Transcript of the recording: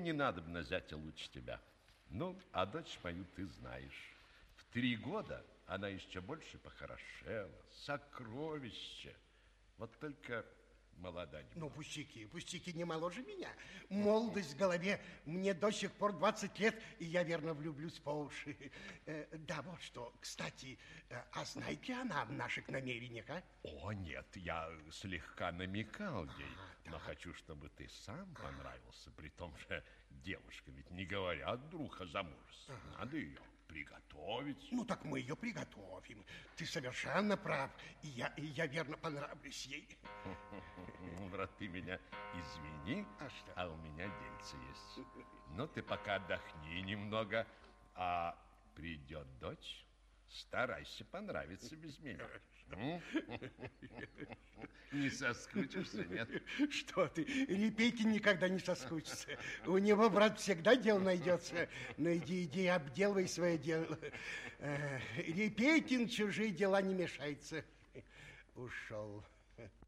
не надобно зятя лучше тебя. Ну, а дочь мою ты знаешь. В 3 года она еще больше похорошела. Сокровище. Вот только молода не Ну, пустяки не моложе меня. Молодость в голове, мне до сих пор 20 лет, и я, верно, влюблюсь по уши. Да, вот что, кстати, а знает ли она в наших намерениях, а? О, нет, я слегка намекал ей, но хочу, чтобы ты сам понравился. При том же девушка ведь не говорят друг о замужестве. Надо ее приготовить. Ну, так мы ее приготовим. Ты совершенно прав, и я верно понравлюсь ей. Брат, ты меня извини, а у меня дельце есть. Ну, ты пока отдохни немного, а придет дочь, старайся понравиться без меня. Не соскучишься, нет? Что ты, Репейкин никогда не соскучится. У него, брат, всегда дело найдется. Ну, иди, обделывай свое дело. Репейкин чужие дела не мешается. Ушел.